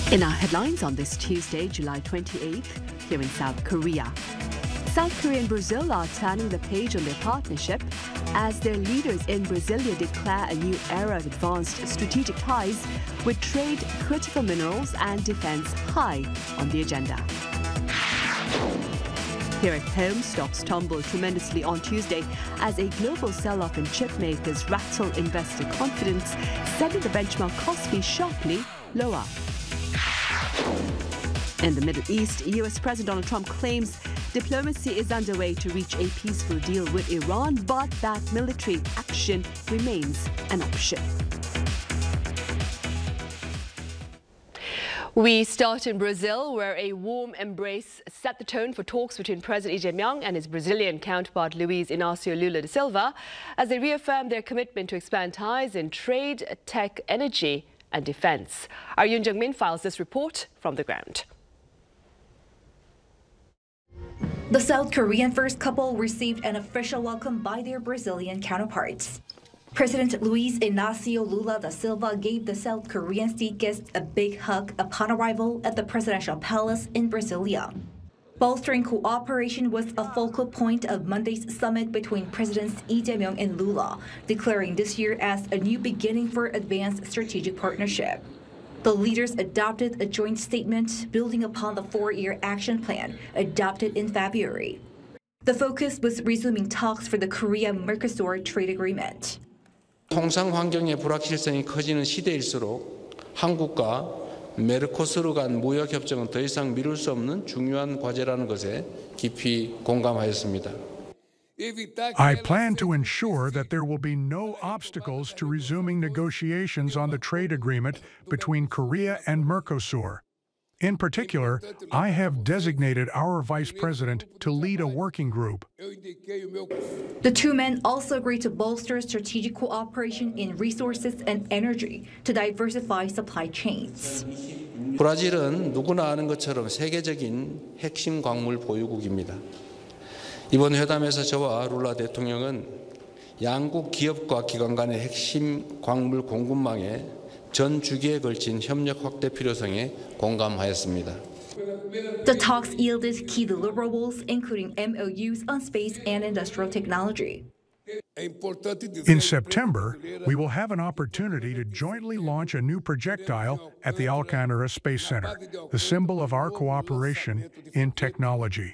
In our headlines on this Tuesday, July 28th, here in South Korea. South Korea and Brazil are turning the page on their partnership as their leaders in Brasilia declare a new era of advanced strategic ties with trade, critical minerals and defense high on the agenda. Here at home, stocks tumbled tremendously on Tuesday as a global sell-off in chip makers rattled investor confidence, sending the benchmark Kospi sharply lower. In the Middle East, US President Donald Trump claims diplomacy is underway to reach a peaceful deal with Iran, but that military action remains an option. We start in Brazil, where a warm embrace set the tone for talks between President Lee Jae-myung and his Brazilian counterpart Luiz Inácio Lula da Silva, as they reaffirmed their commitment to expand ties in trade, tech, energy and defense. Our Yoon Jung-min files this report from the ground. The South Korean first couple received an official welcome by their Brazilian counterparts. President Luiz Inácio Lula da Silva gave the South Korean state guests a big hug upon arrival at the presidential palace in Brasilia. Bolstering cooperation was a focal point of Monday's summit between Presidents Lee Jae-myung and Lula, declaring this year as a new beginning for advanced strategic partnership. The leaders adopted a joint statement building upon the 4-year action plan adopted in February. The focus was resuming talks for the Korea-Mercosur trade agreement. 통상 환경의 불확실성이 커지는 시대일수록 한국과 메르코스르 간 무역 협정은 더 이상 미룰 수 없는 중요한 과제라는 것에 깊이 공감하였습니다. I plan to ensure that there will be no obstacles to resuming negotiations on the trade agreement between Korea and Mercosur. In particular, I have designated our vice president to lead a working group. The two men also agreed to bolster strategic cooperation in resources and energy to diversify supply chains. 브라질은 누구나 아는 것처럼 세계적인 핵심 광물 보유국입니다. 이번 회담에서 저와 룰라 대통령은 양국 기업과 기관 간의 핵심 광물 공급망의 전 주기에 걸친 협력 확대 필요성에 공감하였습니다. The talks yielded key deliverables, including MOUs on space and industrial technology. In September, we will have an opportunity to jointly launch a new projectile at the Alcântara Space Center, the symbol of our cooperation in technology.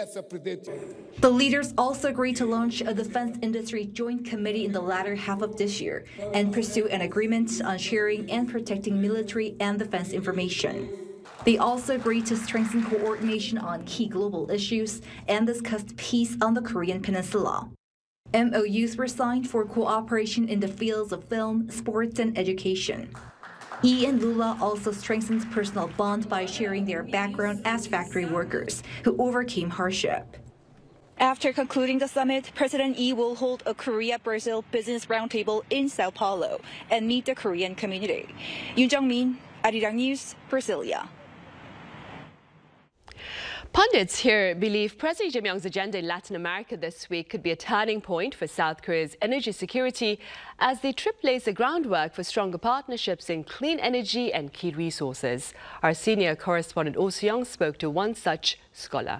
The leaders also agreed to launch a defense industry joint committee in the latter half of this year and pursue an agreement on sharing and protecting military and defense information. They also agreed to strengthen coordination on key global issues and discussed peace on the Korean Peninsula. MOUs were signed for cooperation in the fields of film, sports, and education. Lee and Lula also strengthened personal bond by sharing their background as factory workers who overcame hardship. After concluding the summit, President Lee will hold a Korea-Brazil business roundtable in Sao Paulo and meet the Korean community. Yoon Jung-min, Arirang News, Brasilia. Pundits here believe President Lee Jae-myung's agenda in Latin America this week could be a turning point for South Korea's energy security as the trip lays the groundwork for stronger partnerships in clean energy and key resources. Our senior correspondent Oh Soo-young spoke to one such scholar.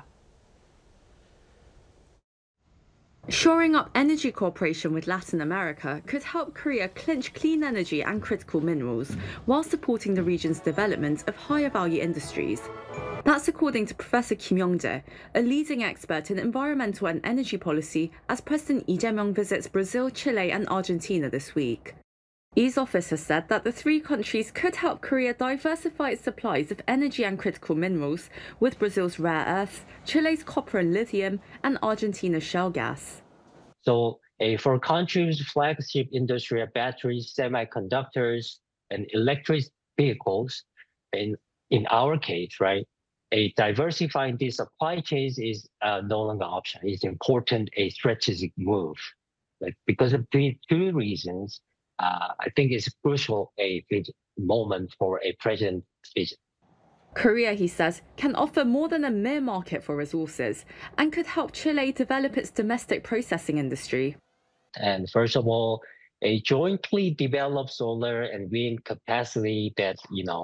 Shoring up energy cooperation with Latin America could help Korea clinch clean energy and critical minerals while supporting the region's development of higher value industries. That's according to Professor Kim Yong-jae, a leading expert in environmental and energy policy, as President Lee Jae-myung visits Brazil, Chile and Argentina this week. Lee's office has said that the three countries could help Korea diversify its supplies of energy and critical minerals, with Brazil's rare earths, Chile's copper and lithium, and Argentina's shale gas. So for countries' flagship industry of batteries, semiconductors, and electric vehicles, and in our case, right, diversifying these supply chains is no longer an option. It's important, a strategic move. Because of two reasons, I think it's crucial a moment for a president's visit. Korea, he says, can offer more than a mere market for resources and could help Chile develop its domestic processing industry. And first of all, a jointly developed solar and wind capacity that,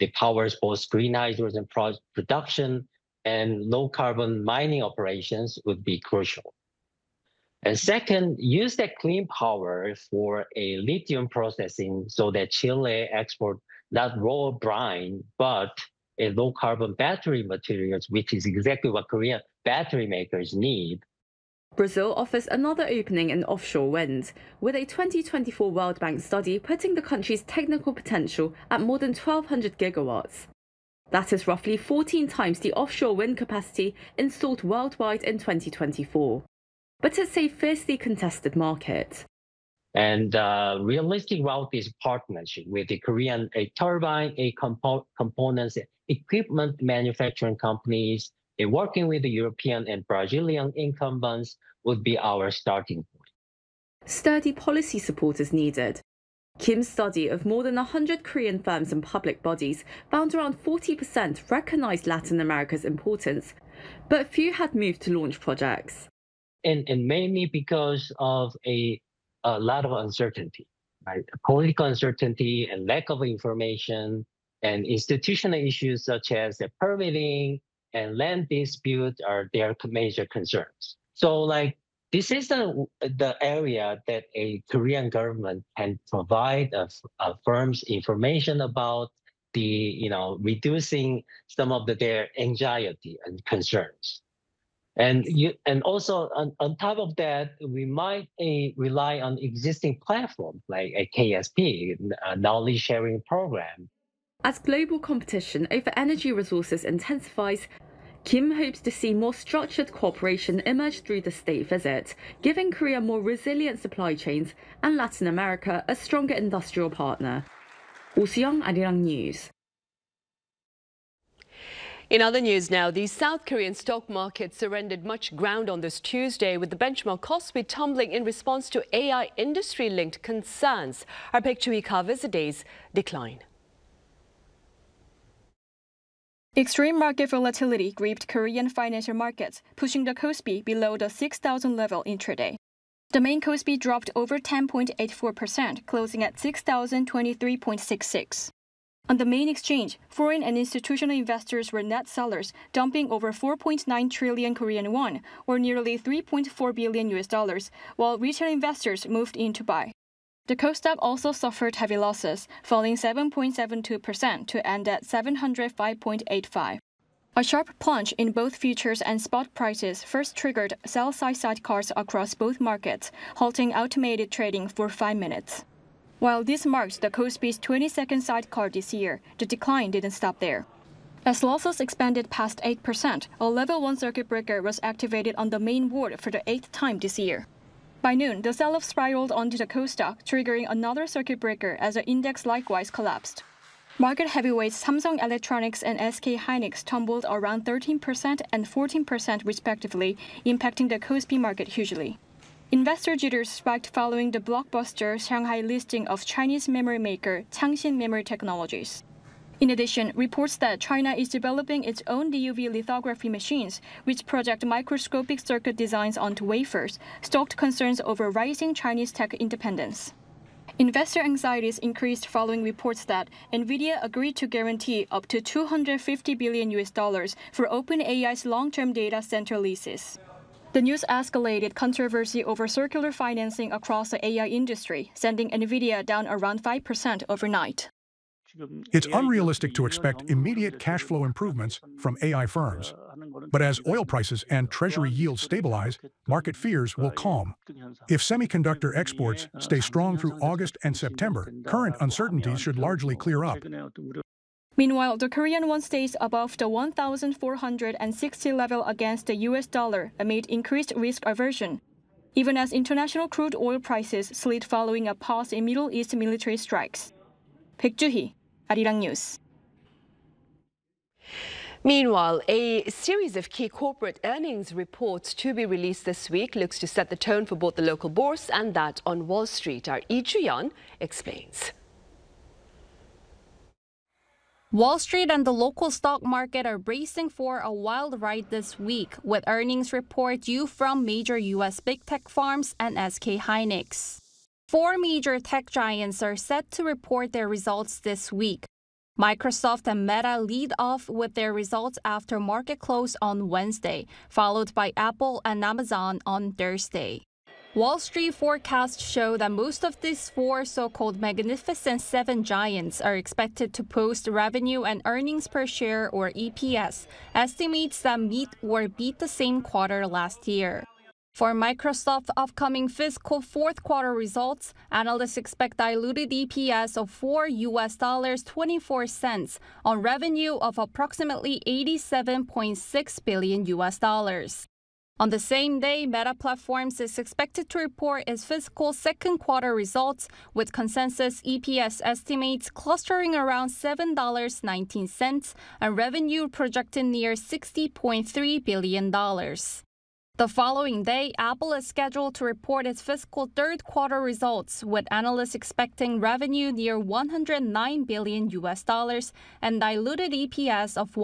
that powers both green hydrogen production and low carbon mining operations would be crucial. And second, use that clean power for a lithium processing so that Chile export not raw brine, but a low carbon battery materials, which is exactly what Korean battery makers need. Brazil offers another opening in offshore wind, with a 2024 World Bank study putting the country's technical potential at more than 1,200 gigawatts. That is roughly 14 times the offshore wind capacity installed worldwide in 2024. But it's a fiercely contested market. And realistic route is partnership with the Korean turbine, components, equipment manufacturing companies, working with the European and Brazilian incumbents would be our starting point. Sturdy policy support is needed. Kim's study of more than 100 Korean firms and public bodies found around 40% recognized Latin America's importance, but few had moved to launch projects. And mainly because of a lot of uncertainty, right? Political uncertainty and lack of information and institutional issues such as the permitting and land dispute are their major concerns. So this is the area that a Korean government can provide firms information about reducing some of their anxiety and concerns. And also on top of that, we might rely on existing platforms like a KSP, a knowledge sharing program. As global competition over energy resources intensifies, Kim hopes to see more structured cooperation emerge through the state visit, giving Korea more resilient supply chains and Latin America a stronger industrial partner. Oh Soo-young, Arirang News. In other news now, the South Korean stock market surrendered much ground on this Tuesday, with the benchmark Kospi tumbling in response to AI industry-linked concerns. Our Baek Joo-hee covers the day's decline. Extreme market volatility gripped Korean financial markets, pushing the Kospi below the 6,000 level intraday. The main Kospi dropped over 10.84%, closing at 6,023.66. On the main exchange, foreign and institutional investors were net sellers, dumping over 4.9 trillion Korean won, or nearly $3.4 billion, while retail investors moved in to buy. The Kosdaq also suffered heavy losses, falling 7.72% to end at 705.85. A sharp plunge in both futures and spot prices first triggered sell-side sidecars across both markets, halting automated trading for 5 minutes. While this marks the Kospi's 22nd sidecar this year, the decline didn't stop there. As losses expanded past 8%, a level 1 circuit breaker was activated on the main board for the 8th time this year. By noon, the sell-off spiraled onto the Kosdaq, triggering another circuit breaker as the index likewise collapsed. Market heavyweights Samsung Electronics and SK Hynix tumbled around 13% and 14% respectively, impacting the Kospi market hugely. Investor jitters spiked following the blockbuster Shanghai listing of Chinese memory maker Changxin Memory Technologies. In addition, reports that China is developing its own DUV lithography machines, which project microscopic circuit designs onto wafers, stoked concerns over rising Chinese tech independence. Investor anxieties increased following reports that NVIDIA agreed to guarantee up to $250 billion for OpenAI's long-term data center leases. The news escalated controversy over circular financing across the AI industry, sending NVIDIA down around 5% overnight. It's unrealistic to expect immediate cash flow improvements from AI firms. But as oil prices and treasury yields stabilize, market fears will calm. If semiconductor exports stay strong through August and September, current uncertainties should largely clear up. Meanwhile, the Korean won stays above the 1,460 level against the US dollar amid increased risk aversion, even as international crude oil prices slid following a pause in Middle East military strikes. Baek Joo-hee, Arirang News. Meanwhile, a series of key corporate earnings reports to be released this week looks to set the tone for both the local bourse and that on Wall Street. Our Lee Ju-yeon explains. Wall Street and the local stock market are bracing for a wild ride this week, with earnings report due from major U.S. big tech firms and SK Hynix. 4 major tech giants are set to report their results this week. Microsoft and Meta lead off with their results after market close on Wednesday, followed by Apple and Amazon on Thursday. Wall Street forecasts show that most of these four so-called Magnificent Seven giants are expected to post revenue and earnings per share, or EPS, estimates that meet or beat the same quarter last year. For Microsoft's upcoming fiscal fourth quarter results, analysts expect diluted EPS of $4.24 on revenue of approximately $87.6 billion. On the same day, Meta Platforms is expected to report its fiscal second quarter results, with consensus EPS estimates clustering around $7.19 and revenue projected near $60.3 billion. The following day, Apple is scheduled to report its fiscal third quarter results, with analysts expecting revenue near $109 billion and diluted EPS of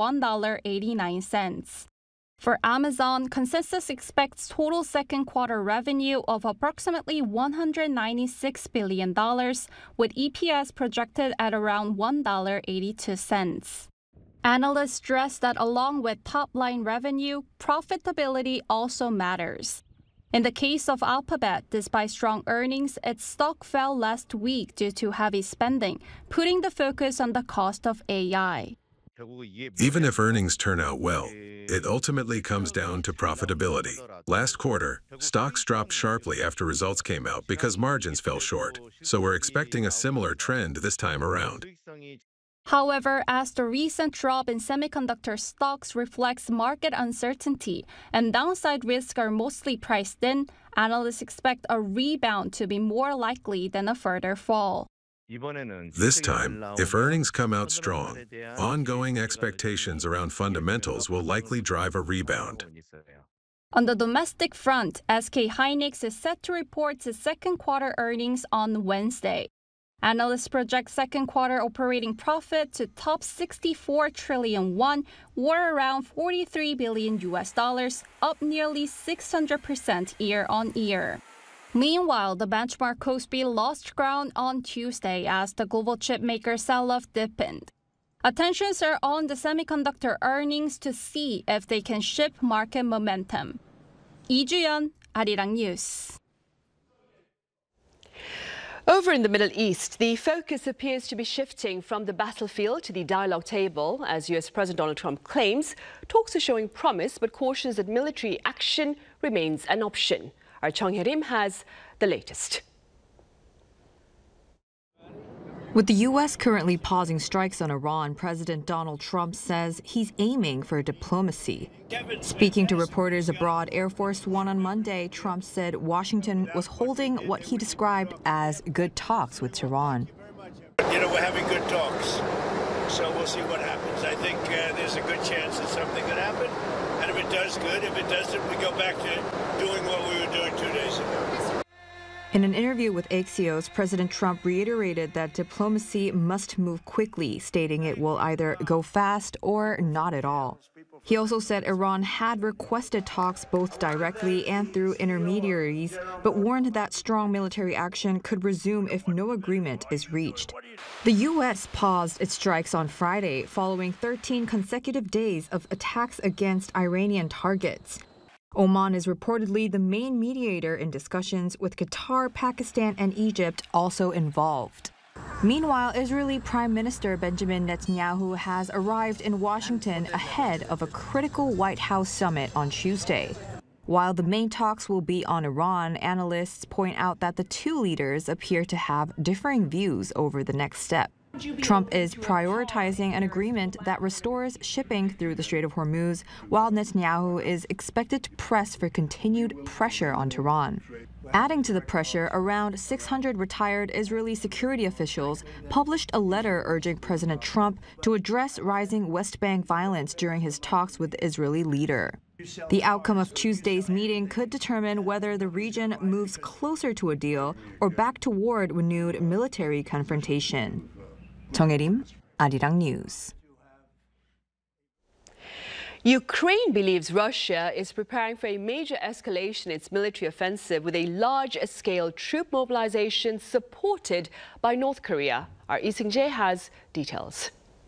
$1.89. For Amazon, consensus expects total second quarter revenue of approximately $196 billion, with EPS projected at around $1.82. Analysts stress that along with top-line revenue, profitability also matters. In the case of Alphabet, despite strong earnings, its stock fell last week due to heavy spending, putting the focus on the cost of AI. Even if earnings turn out well, it ultimately comes down to profitability. Last quarter, stocks dropped sharply after results came out because margins fell short, so we're expecting a similar trend this time around. However, as the recent drop in semiconductor stocks reflects market uncertainty and downside risks are mostly priced in, analysts expect a rebound to be more likely than a further fall. This time, if earnings come out strong, ongoing expectations around fundamentals will likely drive a rebound. On the domestic front, SK hynix is set to report its second quarter earnings on Wednesday. Analysts project second quarter operating profit to top 64 trillion won, or around $43 billion, up nearly 600% year-on-year. Meanwhile, the benchmark Kospi lost ground on Tuesday as the global chipmaker sell-off deepened. Attentions are on the semiconductor earnings to see if they can ship market momentum. Lee Ju-yeon, Arirang News. Over in the Middle East, the focus appears to be shifting from the battlefield to the dialogue table, as US President Donald Trump claims talks are showing promise, but cautions that military action remains an option. Our Chung Hye-rim has the latest. With the U.S. currently pausing strikes on Iran, President Donald Trump says he's aiming for diplomacy. Speaking to reporters aboard Air Force One on Monday, Trump said Washington was holding what he described as good talks with Tehran. You know, we're having good talks, so we'll see what happens. I think there's a good chance that something could happen, and if it does, good. If it doesn't, we go back to doing what we were doing 2 days ago. In an interview with Axios, President Trump reiterated that diplomacy must move quickly, stating it will either go fast or not at all. He also said Iran had requested talks both directly and through intermediaries, but warned that strong military action could resume if no agreement is reached. The U.S. paused its strikes on Friday following 13 consecutive days of attacks against Iranian targets. Oman is reportedly the main mediator in discussions, with Qatar, Pakistan, and Egypt also involved. Meanwhile, Israeli Prime Minister Benjamin Netanyahu has arrived in Washington ahead of a critical White House summit on Tuesday. While the main talks will be on Iran, analysts point out that the two leaders appear to have differing views over the next step. Trump is prioritizing an agreement that restores shipping through the Strait of Hormuz, while Netanyahu is expected to press for continued pressure on Tehran. Adding to the pressure, around 600 retired Israeli security officials published a letter urging President Trump to address rising West Bank violence during his talks with the Israeli leader. The outcome of Tuesday's meeting could determine whether the region moves closer to a deal or back toward renewed military confrontation. Chung Hye-rim, Arirang News. Ukraine believes Russia is preparing for a major escalation in its military offensive with a large-scale troop mobilization supported by North Korea. Our Lee Seung-jae has details.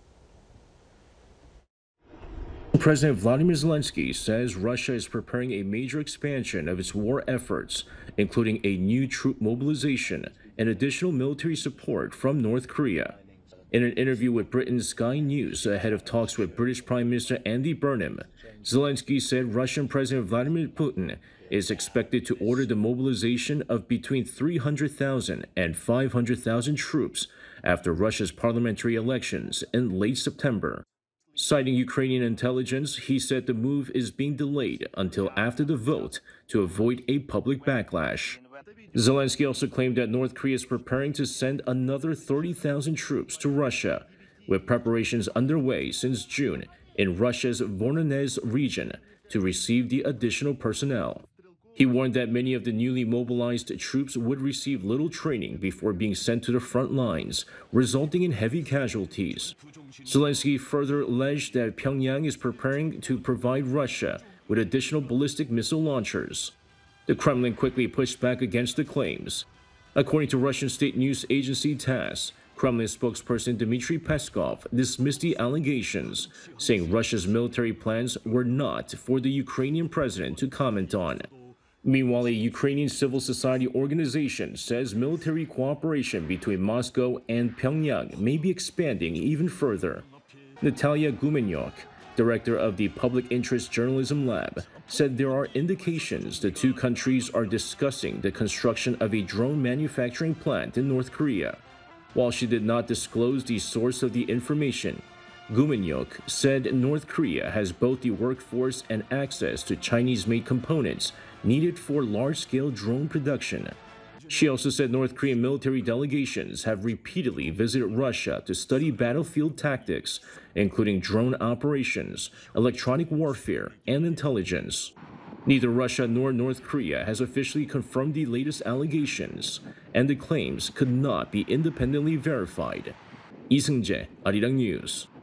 President Vladimir Zelensky says Russia is preparing a major expansion of its war efforts, including a new troop mobilization and additional military support from North Korea. In an interview with Britain's Sky News ahead of talks with British Prime Minister Andy Burnham, Zelensky said Russian President Vladimir Putin is expected to order the mobilization of between 300,000 and 500,000 troops after Russia's parliamentary elections in late September. Citing Ukrainian intelligence, he said the move is being delayed until after the vote to avoid a public backlash. Zelensky also claimed that North Korea is preparing to send another 30,000 troops to Russia, with preparations underway since June in Russia's Voronezh region to receive the additional personnel. He warned that many of the newly mobilized troops would receive little training before being sent to the front lines, resulting in heavy casualties. Zelensky further alleged that Pyongyang is preparing to provide Russia with additional ballistic missile launchers. The Kremlin quickly pushed back against the claims. According to Russian state news agency TASS, Kremlin spokesperson Dmitry Peskov dismissed the allegations, saying Russia's military plans were not for the Ukrainian president to comment on. Meanwhile, a Ukrainian civil society organization says military cooperation between Moscow and Pyongyang may be expanding even further. Natalia Gumenyuk, director of the Public Interest Journalism Lab, said there are indications the two countries are discussing the construction of a drone manufacturing plant in North Korea. While she did not disclose the source of the information, Gumenyuk said North Korea has both the workforce and access to Chinese-made components needed for large-scale drone production. She also said North Korean military delegations have repeatedly visited Russia to study battlefield tactics, including drone operations, electronic warfare, and intelligence. Neither Russia nor North Korea has officially confirmed the latest allegations, and the claims could not be independently verified. Lee Seung-jae, Arirang News.